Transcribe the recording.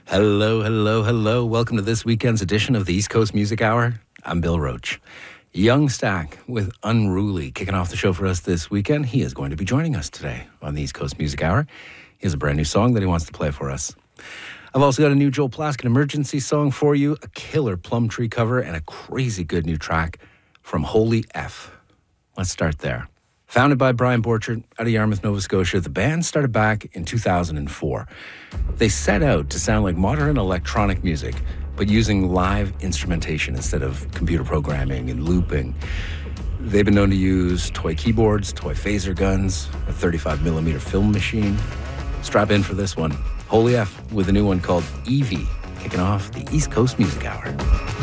Hello, hello, hello. Welcome to this weekend's edition of the East Coast Music Hour. I'm Bill Roach. Young Stack with Unruly kicking off the show for us this weekend. He is going to be joining us today on the East Coast Music Hour. He has a brand new song that he wants to play for us. I've also got a new Joel Plaskett emergency song for you, a killer Plum Tree cover, and a crazy good new track from Holy F. Let's start there. Founded by Brian Borchert out of Yarmouth, Nova Scotia, the band started back in 2004. They set out to sound like modern electronic music, but using live instrumentation instead of computer programming and looping. They've been known to use toy keyboards, toy phaser guns, a 35mm film machine. Strap in for this one. Holy F with a new one called Evie, kicking off the East Coast Music Hour.